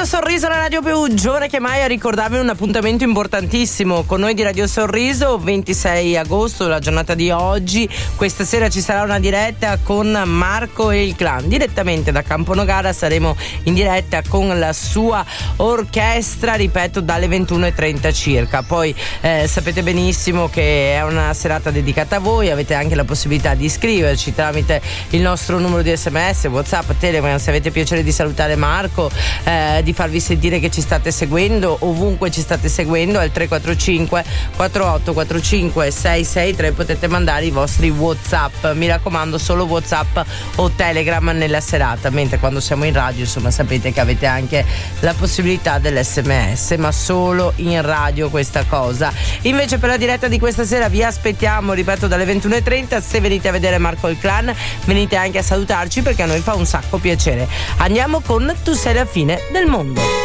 Radio Sorriso, la radio più giovane che mai, a ricordarvi un appuntamento importantissimo con noi di Radio Sorriso. 26 agosto, la giornata di oggi. Questa sera ci sarà una diretta con Marco e il Clan. Direttamente da Camponogara saremo in diretta con la sua orchestra, ripeto, dalle 21:30 circa. Poi sapete benissimo che è una serata dedicata a voi, avete anche la possibilità di iscriverci tramite il nostro numero di SMS, WhatsApp, Telegram, se avete piacere di salutare Marco, di farvi sentire che ci state seguendo ovunque ci state seguendo, al 345 4845 663 potete mandare i vostri WhatsApp, mi raccomando solo WhatsApp o Telegram nella serata, mentre quando siamo in radio insomma sapete che avete anche la possibilità dell'SMS, ma solo in radio questa cosa. Invece per la diretta di questa sera vi aspettiamo, ripeto, dalle 21:30. Se venite a vedere Marco e il Clan, venite anche a salutarci perché a noi fa un sacco piacere. Andiamo con Tu sei la fine del mondo.